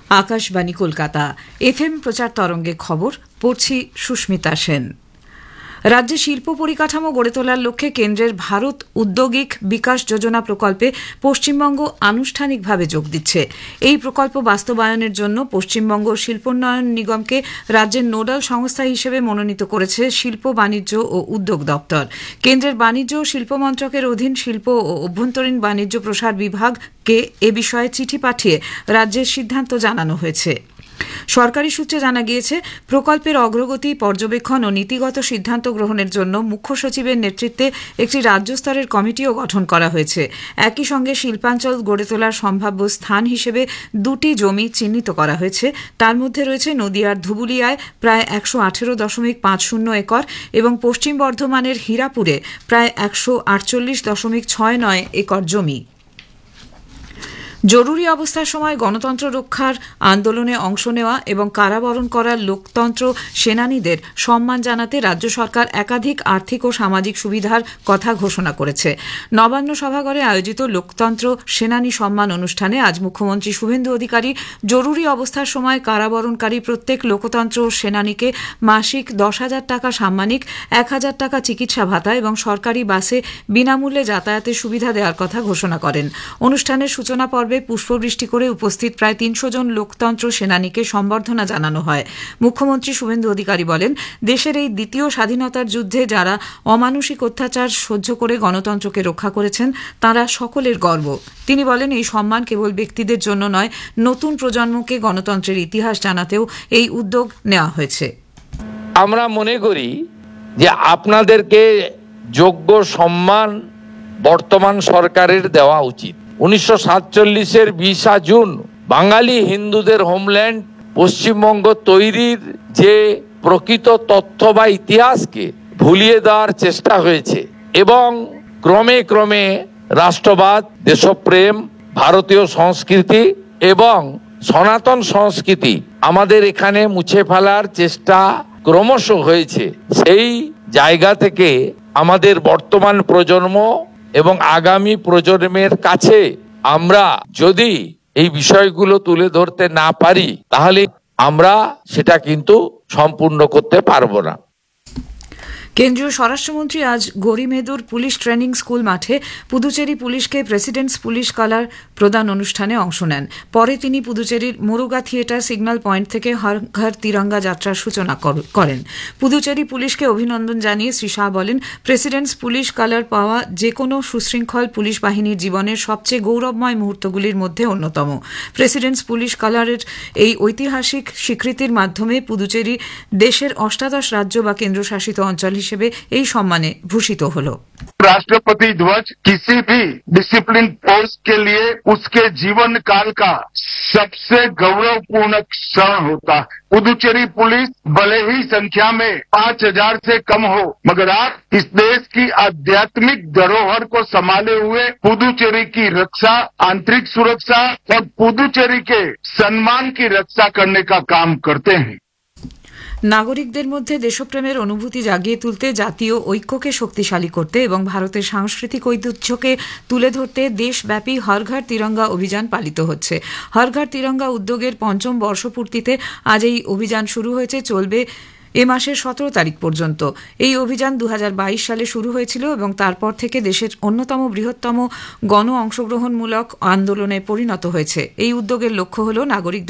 Akashvani Kolkata FM প্রচার তরঙ্গে খবর পড়ছি সুস্মিতা সেন। রাজ্যে শিল্প পরিকাঠামো গড়ে তোলার লক্ষ্যে কেন্দ্রের ভারত উদ্যোগিক বিকাশ যোজনা প্রকল্পে পশ্চিমবঙ্গ আনুষ্ঠানিকভাবে যোগ দিচ্ছে। এই প্রকল্প বাস্তবায়নের জন্য পশ্চিমবঙ্গ শিল্পোন্নয়ন নিগমকে রাজ্যের নোডাল সংস্থা হিসেবে মনোনীত করেছে শিল্প বাণিজ্য ও উদ্যোগ দপ্তর। কেন্দ্রের বাণিজ্য ও শিল্প মন্ত্রকের অধীন শিল্প ও অভ্যন্তরীণ বাণিজ্য প্রসার বিভাগকে এ বিষয়ে চিঠি পাঠিয়ে রাজ্যের সিদ্ধান্ত জানানো হয়েছে। সরকারি সূত্রে জানা গিয়েছে, প্রকল্পের অগ্রগতি পর্যবেক্ষণ ও নীতিগত সিদ্ধান্ত গ্রহণের জন্য মুখ্য সচিবের নেতৃত্বে একটি রাজ্য স্তরের কমিটিও গঠন করা হয়েছে। একই সঙ্গে শিল্পাঞ্চল গড়ে তোলার সম্ভাব্য স্থান হিসেবে দুটি জমি চিহ্নিত করা হয়েছে। তার মধ্যে রয়েছে নদিয়ার ধুবুলিয়ায় প্রায় 118.50 একর এবং পশ্চিম বর্ধমানের হীরাপুরে প্রায় 148.69 একর জমি। জরুরি অবস্থার সময় গণতন্ত্র রক্ষার আন্দোলনে অংশ নেওয়া এবং কারাবরণ করা লোকতন্ত্র সেনানীদের সম্মান জানাতে রাজ্য সরকার একাধিক আর্থিক ও সামাজিক সুবিধার কথা ঘোষণা করেছে। নবান্ন সভাঘরে আয়োজিত লোকতন্ত্র সেনানী সম্মান অনুষ্ঠানে আজ মুখ্যমন্ত্রী শুভেন্দু অধিকারী জরুরি অবস্থার সময় কারাবরণকারী প্রত্যেক লোকতন্ত্র সেনানীকে মাসিক 10,000 টাকা সাম্মানিক, 1,000 টাকা চিকিৎসা ভাতা এবং সরকারি বাসে বিনামূল্যে যাতায়াতের সুবিধা দেওয়ার কথা ঘোষণা করেন। অনুষ্ঠানের সূচনা পর্বে পুষ্পবৃষ্টি করে উপস্থিত প্রায় 300 জন লোকতন্ত্র সেনানীকে সম্বর্ধনা জানানো হয়। মুখ্যমন্ত্রী শুভেন্দু অধিকারী বলেন, দেশের এই দ্বিতীয় স্বাধীনতার যুদ্ধে যারা অমানুষিক অত্যাচার সহ্য করে গণতন্ত্রকে রক্ষা করেছেন তাঁরা সকলের গর্ব। তিনি বলেন, এই সম্মান কেবল ব্যক্তিদের জন্য নয়, নতুন প্রজন্মকে গণতন্ত্রের ইতিহাস জানাতেও এই উদ্যোগ নেওয়া হয়েছে। আমরা মনে করি যে আপনাদেরকে যোগ্য সম্মান বর্তমান সরকারের দেওয়া উচিত। 1947-এর 20 জুন বাঙালি হিন্দুদের হোমল্যান্ড পশ্চিমবঙ্গ তৈরির যে প্রকৃত তথ্য বা ইতিহাসকে ভুলিয়ে দেওয়ার চেষ্টা হয়েছে এবং ক্রমে ক্রমে রাষ্ট্রবাদ, দেশপ্রেম, ভারতীয় সংস্কৃতি এবং সনাতন সংস্কৃতি আমাদের এখানে মুছে ফেলার চেষ্টা ক্রমশ হয়েছে। সেই জায়গা থেকে আমাদের বর্তমান প্রজন্ম এবং আগামী প্রজন্মের কাছে আমরা যদি এই বিষয়গুলো তুলে ধরতে না পারি তাহলে আমরা সেটা কিন্তু সম্পূর্ণ করতে পারবো না। কেন্দ্রীয় স্বরাষ্ট্রমন্ত্রী আজ গরিমেদুর পুলিশ ট্রেনিং স্কুল মাঠে পুদুচেরি পুলিশকে প্রেসিডেন্টস পুলিশ কালার প্রদান অনুষ্ঠানে অংশ নেন। পরে তিনি পুদুচেরির মুরুগা থিয়েটার সিগন্যাল পয়েন্ট থেকে হর ঘর তিরঙ্গা যাত্রার সূচনা করেন। পুদুচেরি পুলিশকে অভিনন্দন জানিয়ে শ্রী শাহ বলেন, প্রেসিডেন্টস পুলিশ কালার পাওয়া যে কোনো সুশৃঙ্খল পুলিশ বাহিনীর জীবনের সবচেয়ে গৌরবময় মুহূর্তগুলির মধ্যে অন্যতম। প্রেসিডেন্টস পুলিশ কালারের এই ঐতিহাসিক স্বীকৃতির মাধ্যমে পুদুচেরি দেশের 18 রাজ্য বা কেন্দ্রশাসিত অঞ্চল হিসেবে এই সম্মানে ভূষিত হল। राष्ट्रपति ध्वज किसी भी डिसिप्लिन फोर्स के लिए उसके जीवन काल का सबसे गौरवपूर्ण क्षण होता है। पुदुचेरी पुलिस भले ही संख्या में 5,000 से कम हो, मगर आप इस देश की आध्यात्मिक धरोहर को संभाले हुए पुदुचेरी की रक्षा, आंतरिक सुरक्षा और पुदुचेरी के सम्मान की रक्षा करने का काम करते हैं। নাগরিকদের মধ্যে দেশপ্রেমের অনুভূতি জাগিয়ে তুলতে, জাতীয় ঐক্যকে শক্তিশালী করতে এবং ভারতের সাংস্কৃতিক ঐতিহ্যকে তুলে ধরতে দেশব্যাপী হর ঘর তিরঙ্গা অভিযান পালিত হচ্ছে। হর ঘর তিরঙ্গা উদ্যোগের 5ম বর্ষপূর্তিতে আজ এই অভিযান শুরু হয়েছে, চলবে এ মাসের 17 তারিখ পর্যন্ত। এই অভিযান 2022 সালে শুরু হয়েছিল এবং তারপর থেকে দেশের অন্যতম বৃহত্তম গণ অংশগ্রহণমূলক আন্দোলনে পরিণত হয়েছে। এই উদ্যোগের লক্ষ্য হল নাগরিকদের